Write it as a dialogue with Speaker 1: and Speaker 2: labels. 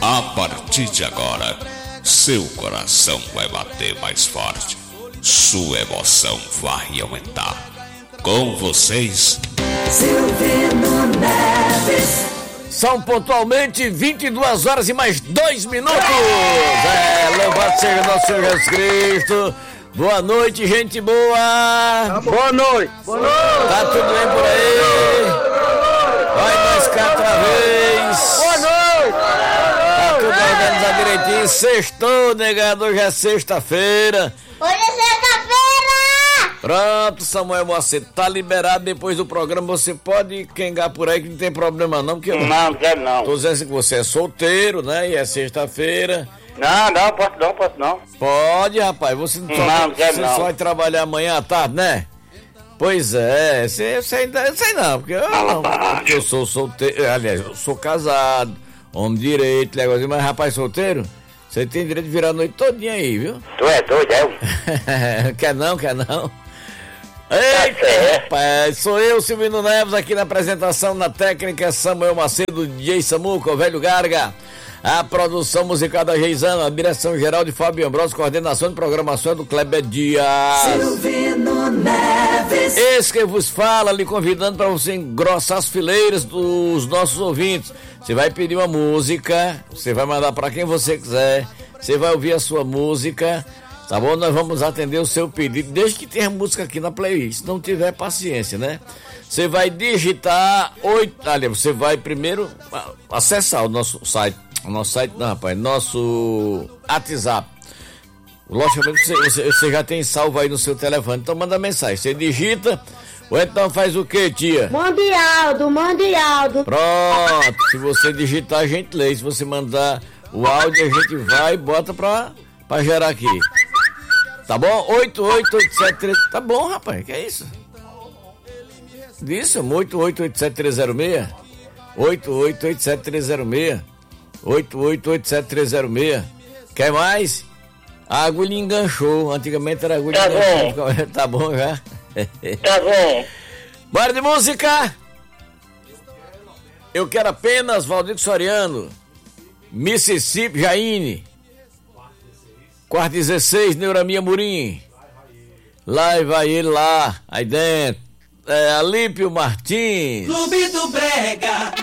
Speaker 1: A partir de agora, seu coração vai bater mais forte, sua emoção vai aumentar. Com vocês,
Speaker 2: Silvino Neves.
Speaker 3: São pontualmente 22 horas e mais 2 minutos. Louvado seja nosso Senhor Jesus Cristo. Boa noite, gente boa.
Speaker 4: Boa noite.
Speaker 3: Boa noite. Tá tudo bem por aí? Vai nós cá outra vez.
Speaker 4: Boa noite.
Speaker 3: Tá tudo organizado direitinho. Sextou, negado. Hoje é sexta-feira.
Speaker 5: Hoje é sexta-feira!
Speaker 3: Pronto, Samuel Moacir, tá liberado. Depois do programa você pode quengar por aí que não tem problema não, porque
Speaker 4: Não, quero não.
Speaker 3: tô dizendo assim que você é solteiro, né? E é sexta-feira.
Speaker 4: Não, posso não.
Speaker 3: Pode, rapaz, você
Speaker 4: Não, quero
Speaker 3: você
Speaker 4: não.
Speaker 3: só vai trabalhar amanhã à tarde, né? Pois é, você ainda sei não, porque porque eu sou solteiro, aliás, eu sou casado, homem direito, negócio, mas rapaz solteiro, você tem direito de virar a noite todinha aí, viu?
Speaker 4: Tu é doido, é?
Speaker 3: Quer não? Eita, rapaz, sou eu, Silvino Neves, aqui na apresentação, na técnica, Samuel Macedo, DJ Samuca, o velho Garga, a produção musical da Geisana, a direção geral de Fábio Ambrosio, coordenação de programação do Kleber Dias.
Speaker 2: Silvino Neves.
Speaker 3: Esse que vos fala, lhe convidando para você engrossar as fileiras dos nossos ouvintes. Você vai pedir uma música, você vai mandar para quem você quiser, você vai ouvir a sua música, tá bom? Nós vamos atender o seu pedido, desde que tenha música aqui na playlist. Se não tiver, paciência, né? Você vai digitar você vai primeiro acessar o nosso site. Nosso site não, rapaz, nosso WhatsApp. Logicamente você já tem salvo aí no seu telefone, então manda mensagem. Você digita, ou então faz o que, tia?
Speaker 5: Mande áudio.
Speaker 3: Pronto, se você digitar a gente lê, se você mandar o áudio a gente vai e bota pra gerar aqui. Tá bom? 88873, tá bom, rapaz, que é isso? Isso, 8887306, 8887306, 8887306. Quer mais? A agulha enganchou. Antigamente era agulha enganchou. Tá bom já?
Speaker 4: Tá bom.
Speaker 3: Bora de música! Eu quero apenas Valdir Soriano, Mississippi, Jaine, quarto 16, Neuramia Murim. Lá vai ele lá, aí dentro. Alípio Martins.
Speaker 2: Clube do Brega.